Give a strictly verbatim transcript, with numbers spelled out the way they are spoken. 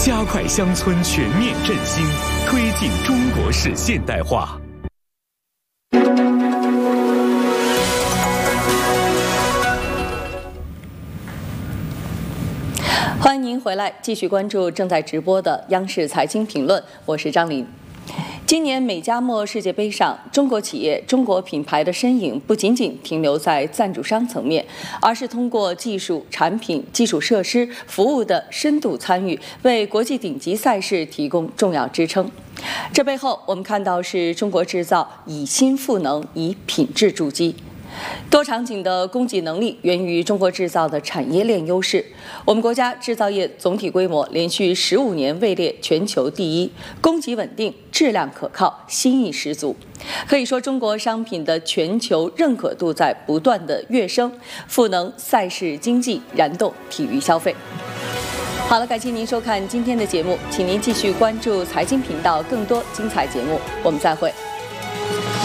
加快乡村全面振兴，推进中国式现代化。 欢迎您回来，继续关注正在直播的央视财经评论，我是张琳。今年美加墨世界杯上，中国企业、中国品牌的身影不仅仅停留在赞助商层面，而是通过技术、产品、基础设施、服务的深度参与，为国际顶级赛事提供重要支撑。这背后，我们看到是中国制造以新赋能，以品质筑基。多场景的供给能力源于中国制造的产业链优势。我们国家制造业总体规模连续十五年位列全球第一，供给稳定，质量可靠，新意十足。可以说，中国商品的全球认可度在不断的跃升，赋能赛事经济，燃动体育消费。好了，感谢您收看今天的节目，请您继续关注财经频道更多精彩节目，我们再会。